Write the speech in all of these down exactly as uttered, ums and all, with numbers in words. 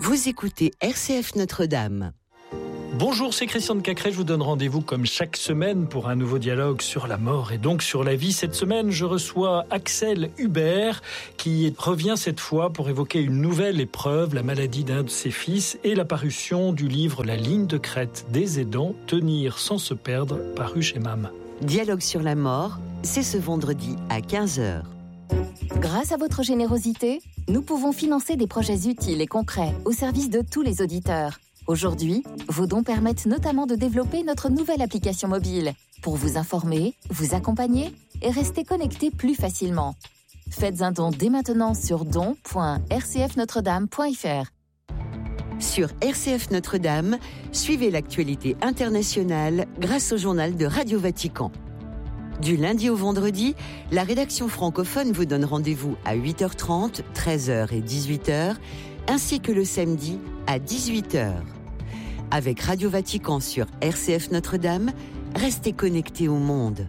Vous écoutez R C F Notre-Dame. Bonjour, c'est Christian de Cacré. Je vous donne rendez-vous comme chaque semaine pour un nouveau dialogue sur la mort et donc sur la vie. Cette semaine, je reçois Axel Hubert qui revient cette fois pour évoquer une nouvelle épreuve, la maladie d'un de ses fils et la parution du livre La ligne de crête des aidants, tenir sans se perdre, paru chez M A M. Dialogue sur la mort, c'est ce vendredi à quinze heures. Grâce à votre générosité, nous pouvons financer des projets utiles et concrets au service de tous les auditeurs. Aujourd'hui, vos dons permettent notamment de développer notre nouvelle application mobile pour vous informer, vous accompagner et rester connecté plus facilement. Faites un don dès maintenant sur don point r c f notre dame point f r. Sur R C F Notre-Dame, suivez l'actualité internationale grâce au journal de Radio Vatican. Du lundi au vendredi, la rédaction francophone vous donne rendez-vous à huit heures trente, treize heures et dix-huit heures, ainsi que le samedi à dix-huit heures. Avec Radio Vatican sur R C F Notre-Dame, restez connectés au monde.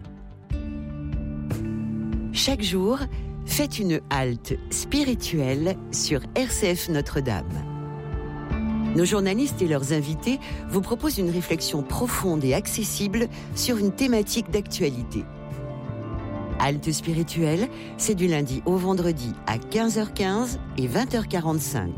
Chaque jour, faites une halte spirituelle sur R C F Notre-Dame. Nos journalistes et leurs invités vous proposent une réflexion profonde et accessible sur une thématique d'actualité. Halte spirituelle, c'est du lundi au vendredi à quinze heures quinze et vingt heures quarante-cinq.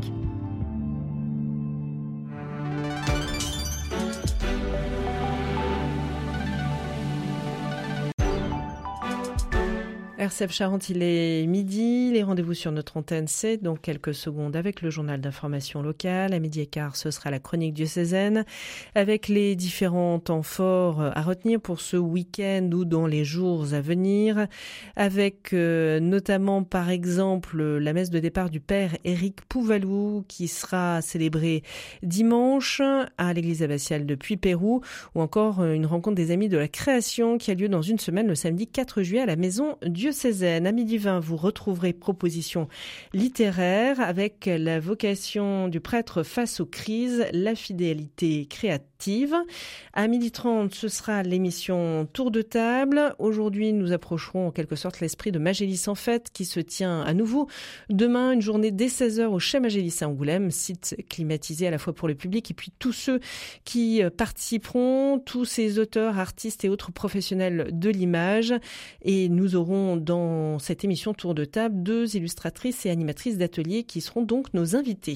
R C F Charente, il est midi. Les rendez-vous sur notre antenne, c'est dans quelques secondes avec le journal d'information locale. À midi et quart, ce sera la chronique diocésaine avec les différents temps forts à retenir pour ce week-end ou dans les jours à venir. Avec euh, notamment, par exemple, la messe de départ du père Éric Pouvalou qui sera célébrée dimanche à l'église abbatiale de Puypérou, ou encore une rencontre des amis de la création qui a lieu dans une semaine le samedi quatre juillet à la maison diocésaine. À midi vingt, vous retrouverez propositions littéraires avec la vocation du prêtre face aux crises, la fidélité créative. À midi trente, ce sera l'émission Tour de table. Aujourd'hui, nous approcherons en quelque sorte l'esprit de Magélis en fête qui se tient à nouveau demain, une journée dès seize heures au Chez Magélis à Angoulême, site climatisé à la fois pour le public et puis tous ceux qui participeront, tous ces auteurs, artistes et autres professionnels de l'image. Et nous aurons dans cette émission Tour de table deux illustratrices et animatrices d'ateliers qui seront donc nos invités.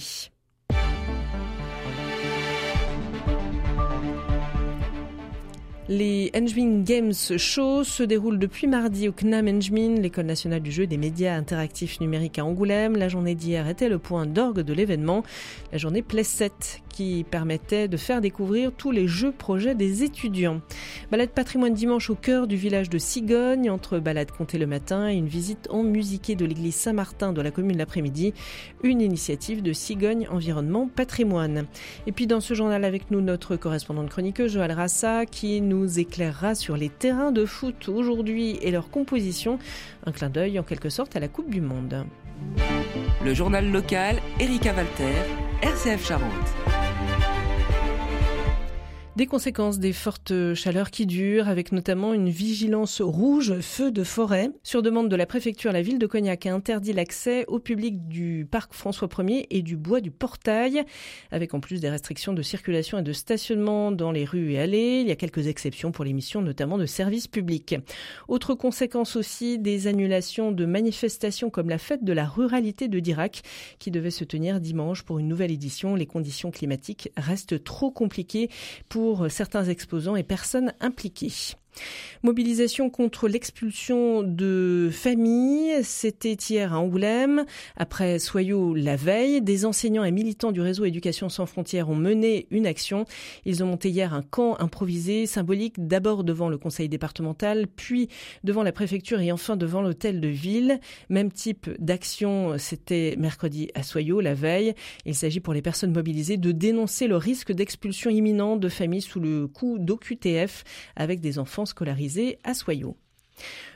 Les Enjmin Games Show se déroulent depuis mardi au C N A M Enjmin, l'École nationale du jeu et des médias interactifs numériques à Angoulême. La journée d'hier était le point d'orgue de l'événement, la journée Play sept, qui permettait de faire découvrir tous les jeux projets des étudiants. Balade patrimoine dimanche au cœur du village de Cigogne, entre balade comptée le matin et une visite enmusiquée de l'église Saint-Martin de la commune l'après-midi, une initiative de Cigogne Environnement Patrimoine. Et puis dans ce journal avec nous, notre correspondante chroniqueuse Joël Rassa, qui nous nous éclairera sur les terrains de foot aujourd'hui et leur composition. Un clin d'œil en quelque sorte à la Coupe du Monde. Le journal local, Erika Walter, R C F Charente. Des conséquences des fortes chaleurs qui durent, avec notamment une vigilance rouge feu de forêt. Sur demande de la préfecture, la ville de Cognac a interdit l'accès au public du parc François premier et du bois du Portail, avec en plus des restrictions de circulation et de stationnement dans les rues et allées. Il y a quelques exceptions pour les missions, notamment de services publics. Autre conséquence aussi, des annulations de manifestations comme la fête de la ruralité de Dirac, qui devait se tenir dimanche pour une nouvelle édition. Les conditions climatiques restent trop compliquées pour pour certains exposants et personnes impliquées. Mobilisation contre l'expulsion de familles, c'était hier à Angoulême. Après Soyaux la veille, des enseignants et militants du réseau Éducation sans frontières ont mené une action. Ils ont monté hier un camp improvisé, symbolique, d'abord devant le conseil départemental, puis devant la préfecture et enfin devant l'hôtel de ville. Même type d'action, c'était mercredi à Soyaux la veille. Il s'agit pour les personnes mobilisées de dénoncer le risque d'expulsion imminente de familles sous le coup d'O Q T F avec des enfants scolarisés à Soyaux.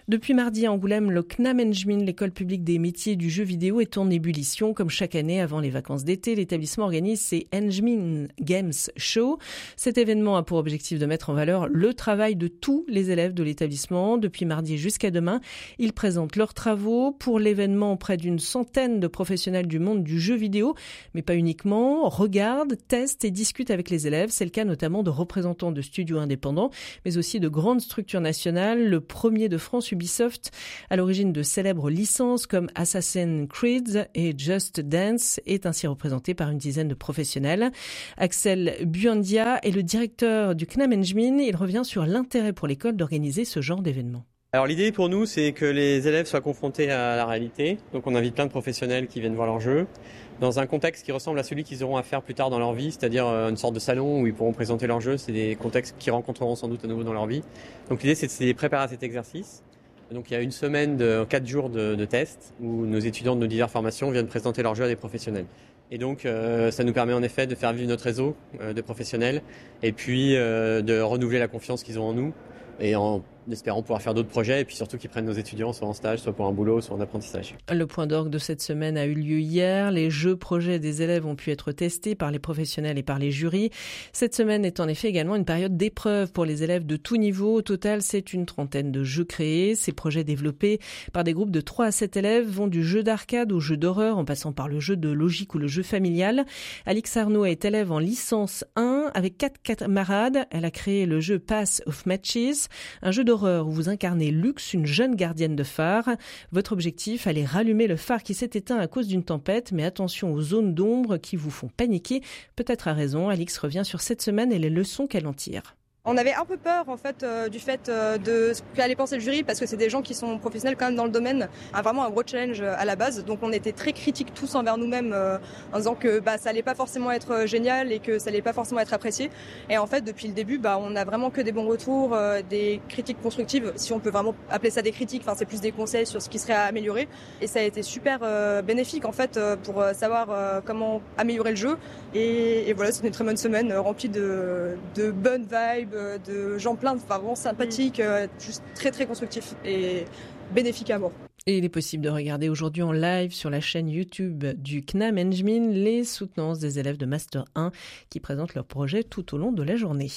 Depuis mardi à Angoulême, le C N A M Njmin, l'école publique des métiers du jeu vidéo, est en ébullition. Comme chaque année avant les vacances d'été, l'établissement organise ses Njmin Games Show. Cet événement a pour objectif de mettre en valeur le travail de tous les élèves de l'établissement. Depuis mardi jusqu'à demain, ils présentent leurs travaux. Pour l'événement, près d'une centaine de professionnels du monde du jeu vidéo, mais pas uniquement, regardent, testent et discutent avec les élèves. C'est le cas notamment de représentants de studios indépendants, mais aussi de grandes structures nationales. Le premier de France, Ubisoft, à l'origine de célèbres licences comme Assassin's Creed et Just Dance, est ainsi représenté par une dizaine de professionnels. Axel Buendia est le directeur du C N A M Njmin. Il revient sur l'intérêt pour l'école d'organiser ce genre d'événement. Alors l'idée pour nous, c'est que les élèves soient confrontés à la réalité. Donc on invite plein de professionnels qui viennent voir leur jeu dans un contexte qui ressemble à celui qu'ils auront à faire plus tard dans leur vie, c'est-à-dire une sorte de salon où ils pourront présenter leur jeu. C'est des contextes qu'ils rencontreront sans doute à nouveau dans leur vie. Donc l'idée, c'est de les préparer à cet exercice. Donc il y a une semaine de quatre jours de, de tests où nos étudiants de nos diverses formations viennent présenter leur jeu à des professionnels. Et donc euh, ça nous permet en effet de faire vivre notre réseau euh, de professionnels et puis euh, de renouveler la confiance qu'ils ont en nous et en espérant pouvoir faire d'autres projets et puis surtout qu'ils prennent nos étudiants soit en stage, soit pour un boulot, soit en apprentissage. Le point d'orgue de cette semaine a eu lieu hier. Les jeux projets des élèves ont pu être testés par les professionnels et par les jurys. Cette semaine est en effet également une période d'épreuve pour les élèves de tout niveau. Au total, c'est une trentaine de jeux créés. Ces projets développés par des groupes de trois à sept élèves vont du jeu d'arcade au jeu d'horreur en passant par le jeu de logique ou le jeu familial. Alix Arnaud est élève en licence un avec quatre camarades. Elle a créé le jeu Pass of Matches, un jeu d'horreur où vous incarnez Lux, une jeune gardienne de phare. Votre objectif, aller rallumer le phare qui s'est éteint à cause d'une tempête, mais attention aux zones d'ombre qui vous font paniquer. Peut-être à raison, Alix revient sur cette semaine et les leçons qu'elle en tire. On avait un peu peur en fait euh, du fait euh, de ce qu'allait penser le jury parce que c'est des gens qui sont professionnels quand même dans le domaine, ah, vraiment un gros challenge euh, à la base. Donc on était très critiques tous envers nous-mêmes euh, en disant que bah ça allait pas forcément être génial et que ça allait pas forcément être apprécié. Et en fait depuis le début, bah on a vraiment que des bons retours, euh, des critiques constructives, si on peut vraiment appeler ça des critiques. Enfin c'est plus des conseils sur ce qui serait à améliorer. Et ça a été super euh, bénéfique en fait euh, pour euh, savoir euh, comment améliorer le jeu. Et, et voilà, c'est une très bonne semaine euh, remplie de, de bonnes vibes, de gens pleins, enfin, vraiment sympathiques, euh, juste très très constructifs et bénéfiques à mort. Et il est possible de regarder aujourd'hui en live sur la chaîne YouTube du C N A M Njmin les soutenances des élèves de Master un qui présentent leur projet tout au long de la journée.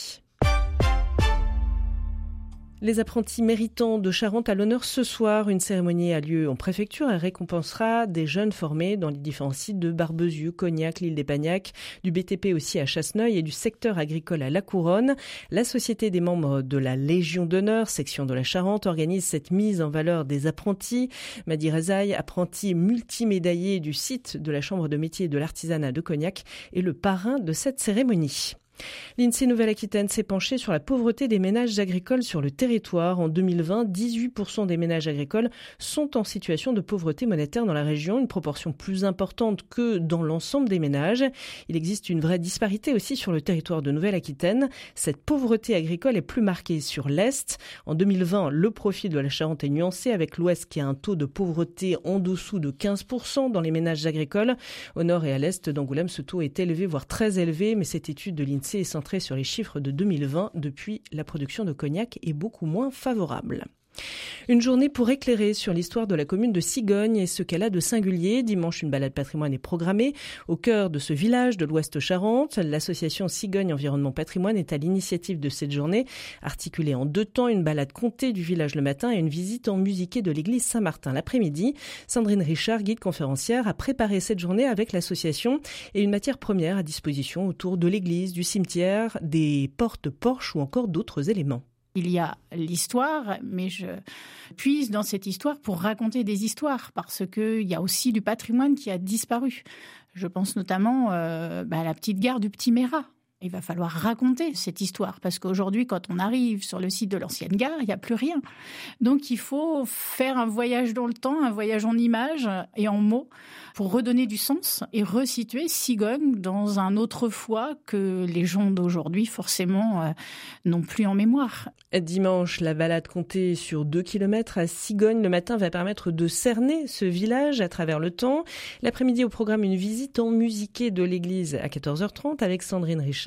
Les apprentis méritants de Charente à l'honneur ce soir. Une cérémonie a lieu en préfecture et récompensera des jeunes formés dans les différents sites de Barbezieux, Cognac, l'île des Pagnacs, du B T P aussi à Chasseneuil et du secteur agricole à La Couronne. La Société des membres de la Légion d'honneur, section de la Charente, organise cette mise en valeur des apprentis. Madi Rezaï, apprenti multimédaillé du site de la Chambre de métier et de l'artisanat de Cognac, est le parrain de cette cérémonie. L'INSEE Nouvelle-Aquitaine s'est penché sur la pauvreté des ménages agricoles sur le territoire. En deux mille vingt, dix-huit pour cent des ménages agricoles sont en situation de pauvreté monétaire dans la région, une proportion plus importante que dans l'ensemble des ménages. Il existe une vraie disparité aussi sur le territoire de Nouvelle-Aquitaine. Cette pauvreté agricole est plus marquée sur l'Est. En deux mille vingt, le profil de la Charente est nuancé avec l'Ouest qui a un taux de pauvreté en dessous de quinze pour cent dans les ménages agricoles. Au nord et à l'Est d'Angoulême, ce taux est élevé, voire très élevé, mais cette étude de l'INSEE est centré sur les chiffres de deux mille vingt. Depuis, la production de cognac est beaucoup moins favorable. Une journée pour éclairer sur l'histoire de la commune de Cigogne et ce qu'elle a de singulier. Dimanche, une balade patrimoine est programmée au cœur de ce village de l'Ouest Charente. L'association Cigogne Environnement Patrimoine est à l'initiative de cette journée, articulée en deux temps, une balade contée du village le matin et une visite en musiquée de l'église Saint-Martin l'après-midi. Sandrine Richard, guide conférencière, a préparé cette journée avec l'association et une matière première à disposition autour de l'église, du cimetière, des portes-porches ou encore d'autres éléments. Il y a l'histoire, mais je puise dans cette histoire pour raconter des histoires, parce qu'il y a aussi du patrimoine qui a disparu. Je pense notamment euh, bah, à la petite gare du Petit Mérat. Il va falloir raconter cette histoire, parce qu'aujourd'hui, quand on arrive sur le site de l'ancienne gare, il n'y a plus rien. Donc, il faut faire un voyage dans le temps, un voyage en images et en mots, pour redonner du sens et resituer Cigogne dans un autrefois que les gens d'aujourd'hui, forcément, euh, n'ont plus en mémoire. Dimanche, la balade comptée sur deux kilomètres à Cigogne le matin va permettre de cerner ce village à travers le temps. L'après-midi, au programme, une visite en musiquée de l'église à quatorze heures trente avec Sandrine Richard.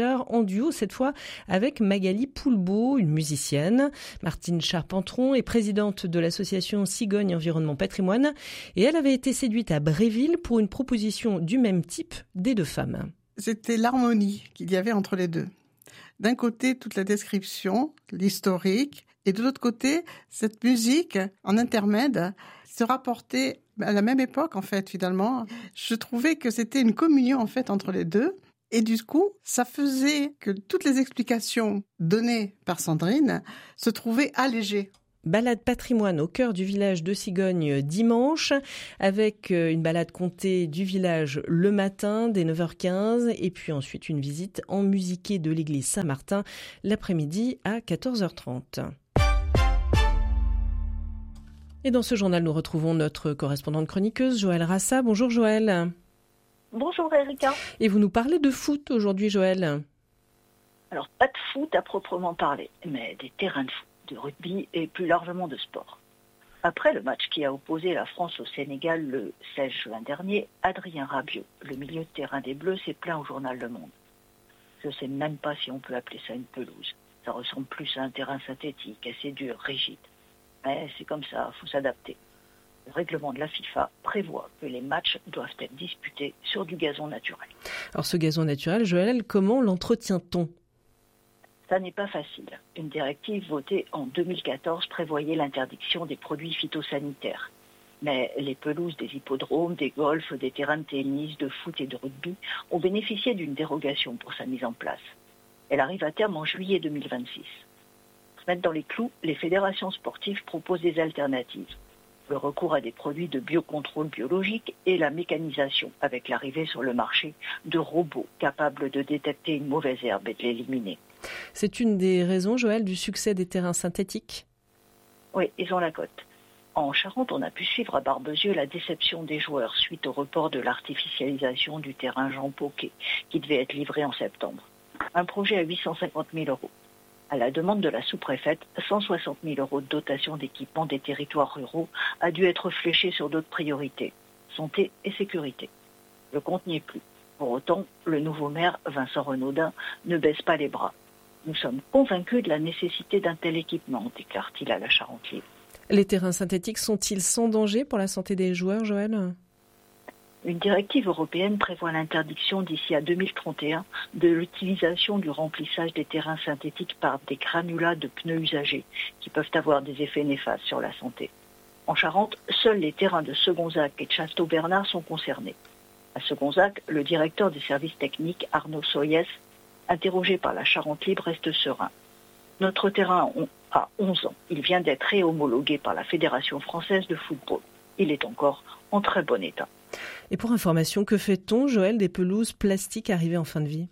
Richard en duo cette fois avec Magali Poulbeau, une musicienne. Martine Charpentron est présidente de l'association Cigogne Environnement Patrimoine et elle avait été séduite à Bréville pour une proposition du même type des deux femmes. C'était l'harmonie qu'il y avait entre les deux. D'un côté, toute la description, l'historique, et de l'autre côté, cette musique en intermède se rapportait à la même époque, en fait, finalement. Je trouvais que c'était une communion, en fait, entre les deux. Et du coup, ça faisait que toutes les explications données par Sandrine se trouvaient allégées. Balade patrimoine au cœur du village de Cigogne dimanche, avec une balade comptée du village le matin dès neuf heures quinze et puis ensuite une visite en musiquée de l'église Saint-Martin l'après-midi à quatorze heures trente. Et dans ce journal, nous retrouvons notre correspondante chroniqueuse Joëlle Rassa. Bonjour Joëlle. Bonjour Erika. Et vous nous parlez de foot aujourd'hui Joëlle. Alors pas de foot à proprement parler, mais des terrains de foot, de rugby et plus largement de sport. Après le match qui a opposé la France au Sénégal le seize juin dernier, Adrien Rabiot, le milieu de terrain des Bleus, s'est plaint au journal Le Monde. Je ne sais même pas si on peut appeler ça une pelouse. Ça ressemble plus à un terrain synthétique, assez dur, rigide. Mais c'est comme ça, il faut s'adapter. Le règlement de la FIFA prévoit que les matchs doivent être disputés sur du gazon naturel. Alors ce gazon naturel, Joëlle, comment l'entretient-on ? Ça n'est pas facile. Une directive votée en deux mille quatorze prévoyait l'interdiction des produits phytosanitaires. Mais les pelouses des hippodromes, des golfs, des terrains de tennis, de foot et de rugby ont bénéficié d'une dérogation pour sa mise en place. Elle arrive à terme en juillet deux mille vingt-six. Pour se mettre dans les clous, les fédérations sportives proposent des alternatives. Le recours à des produits de biocontrôle biologique et la mécanisation avec l'arrivée sur le marché de robots capables de détecter une mauvaise herbe et de l'éliminer. C'est une des raisons, Joëlle, du succès des terrains synthétiques ? Oui, ils ont la cote. En Charente, on a pu suivre à Barbezieux la déception des joueurs suite au report de l'artificialisation du terrain Jean Pauquet, qui devait être livré en septembre. Un projet à huit cent cinquante mille euros. À la demande de la sous-préfète, cent soixante mille euros de dotation d'équipement des territoires ruraux a dû être fléché sur d'autres priorités, santé et sécurité. Le compte n'y est plus. Pour autant, le nouveau maire, Vincent Renaudin, ne baisse pas les bras. Nous sommes convaincus de la nécessité d'un tel équipement, déclare-t-il à la Charente Libre. Les terrains synthétiques sont-ils sans danger pour la santé des joueurs, Joëlle ? Une directive européenne prévoit l'interdiction d'ici à deux mille trente et un de l'utilisation du remplissage des terrains synthétiques par des granulats de pneus usagés qui peuvent avoir des effets néfastes sur la santé. En Charente, seuls les terrains de Segonzac et de Château-Bernard sont concernés. À Segonzac, le directeur des services techniques, Arnaud Soyès, interrogé par la Charente Libre, reste serein. Notre terrain a onze ans. Il vient d'être réhomologué par la Fédération française de football. Il est encore en très bon état. Et pour information, que fait-on, Joëlle, des pelouses plastiques arrivées en fin de vie ?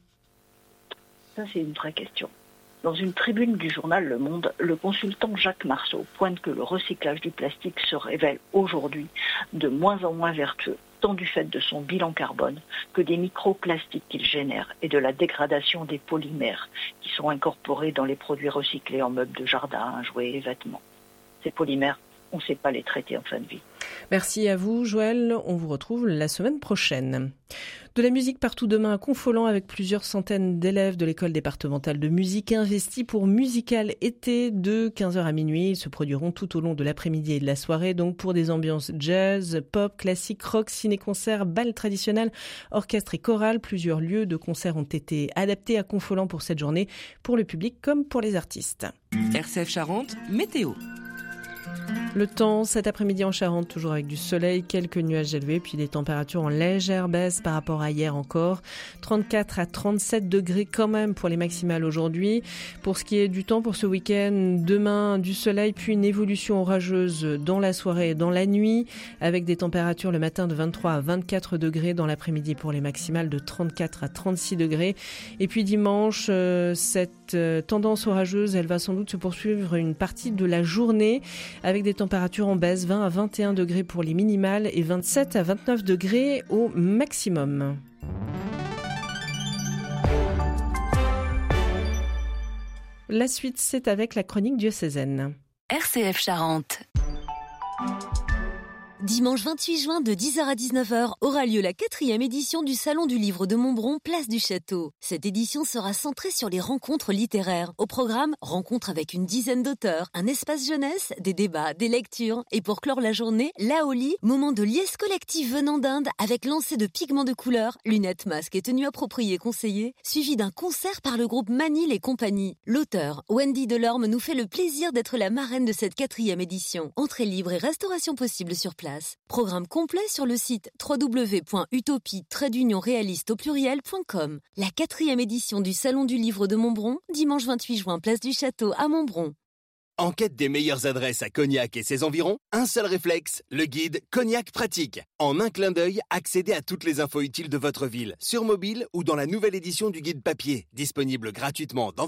Ça, c'est une vraie question. Dans une tribune du journal Le Monde, le consultant Jacques Marceau pointe que le recyclage du plastique se révèle aujourd'hui de moins en moins vertueux, tant du fait de son bilan carbone que des microplastiques qu'il génère et de la dégradation des polymères qui sont incorporés dans les produits recyclés en meubles de jardin, jouets et vêtements. Ces polymères, on ne sait pas les traiter en fin de vie. Merci à vous, Joëlle. On vous retrouve la semaine prochaine. De la musique partout demain à Confolens avec plusieurs centaines d'élèves de l'école départementale de musique investis pour Musical été de quinze heures à minuit. Ils se produiront tout au long de l'après-midi et de la soirée, donc pour des ambiances jazz, pop, classique, rock, ciné-concert, bal traditionnel, orchestre et chorale. Plusieurs lieux de concert ont été adaptés à Confolens pour cette journée, pour le public comme pour les artistes. R C F Charente, météo. Le temps cet après-midi en Charente, toujours avec du soleil, quelques nuages élevés, puis des températures en légère baisse par rapport à hier encore. trente-quatre à trente-sept degrés quand même pour les maximales aujourd'hui. Pour ce qui est du temps pour ce week-end, demain du soleil, puis une évolution orageuse dans la soirée et dans la nuit, avec des températures le matin de vingt-trois à vingt-quatre degrés, dans l'après-midi pour les maximales de trente-quatre à trente-six degrés. Et puis dimanche, euh, cette euh, tendance orageuse, elle va sans doute se poursuivre une partie de la journée, avec des températures en baisse, vingt à vingt et un degrés pour les minimales et vingt-sept à vingt-neuf degrés au maximum. La suite, c'est avec la chronique diocésaine. R C F Charente. Dimanche vingt-huit juin de dix heures à dix-neuf heures aura lieu la quatrième édition du Salon du Livre de Montbron, place du Château. Cette édition sera centrée sur les rencontres littéraires. Au programme, rencontres avec une dizaine d'auteurs, un espace jeunesse, des débats, des lectures. Et pour clore la journée, l'Aoli, moment de liesse collective venant d'Inde avec lancer de pigments de couleur, lunettes, masques et tenues appropriées conseillées, suivi d'un concert par le groupe Manil et compagnie. L'auteur, Wendy Delorme, nous fait le plaisir d'être la marraine de cette quatrième édition. Entrée libre et restauration possible sur place. Programme complet sur le site w w w point utopie trait d'union réaliste au pluriel point com. La quatrième édition du Salon du Livre de Montbron, dimanche vingt-huit juin, place du Château à Montbron. En quête des meilleures adresses à Cognac et ses environs, un seul réflexe, le guide Cognac Pratique. En un clin d'œil, accédez à toutes les infos utiles de votre ville, sur mobile ou dans la nouvelle édition du guide papier, disponible gratuitement dans